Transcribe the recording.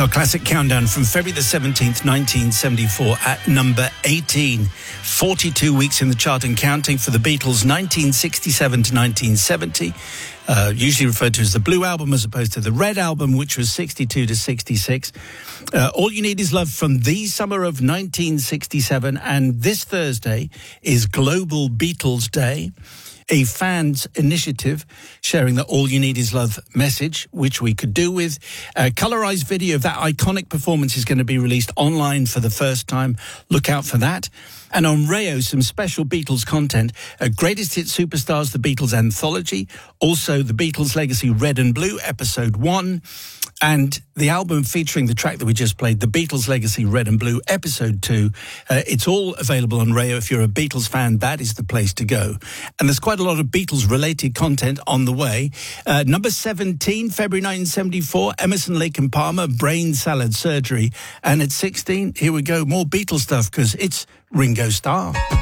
our classic countdown from February the 17th, 1974 at number 18. 42 weeks in the chart and counting for the Beatles, 1967 to 1970. Usually referred to as the Blue Album as opposed to the Red Album, which was 62 to 66. All You Need Is Love from the summer of 1967. And this Thursday is Global Beatles Day, a fans initiative sharing the All You Need Is Love message, which we could do with. A colorized video of that iconic performance is going to be released online for the first time. Look out for that. And on Rayo, some special Beatles content. Greatest Hit Superstars, the Beatles Anthology. Also, the Beatles Legacy Red and Blue, Episode 1. And the album featuring the track that we just played, the Beatles Legacy Red and Blue, Episode 2. It's all available on Rayo. If you're a Beatles fan, that is the place to go. And there's quite a lot of Beatles-related content on the way. Number 17, February 1974, Emerson, Lake and Palmer, Brain Salad Surgery. And at 16, here we go, more Beatles stuff, because it's Ringo Starr.